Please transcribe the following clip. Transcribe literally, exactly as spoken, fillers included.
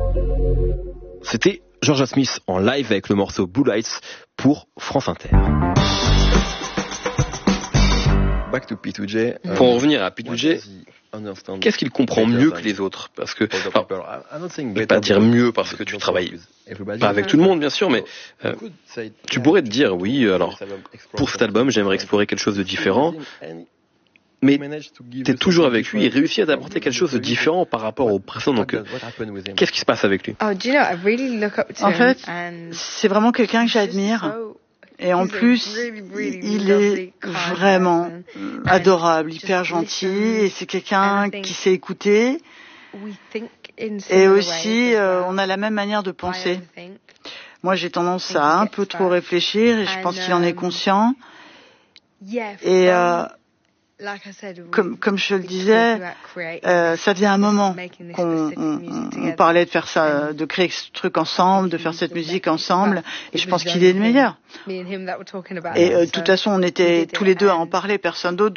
C'était Georgia Smith en live avec le morceau Blue Lights pour France Inter. Back to P deux J. Pour en revenir à P deux J, qu'est-ce qu'il comprend mieux que les autres? Parce que, enfin, je ne vais pas dire mieux parce que tu travailles pas avec tout le monde, bien sûr, mais euh, tu pourrais te dire, oui, alors, pour cet album, j'aimerais explorer quelque chose de différent, mais tu es toujours avec lui, il réussit à t'apporter quelque chose de différent par rapport au précédent. Donc, euh, qu'est-ce qui se passe avec lui? En fait, c'est vraiment quelqu'un que j'admire. Et en plus, il est vraiment adorable, hyper gentil, et c'est quelqu'un qui sait écouter. Et aussi, euh, on a la même manière de penser. Moi, j'ai tendance à un peu trop réfléchir, et je pense qu'il en est conscient. Et euh, comme, comme je le disais, euh, ça faisait un moment qu'on on, on parlait de faire ça, de créer ce truc ensemble, de faire cette musique ensemble, et je pense qu'il est le meilleur. Et euh, de toute façon, on était tous les deux à en parler, personne d'autre.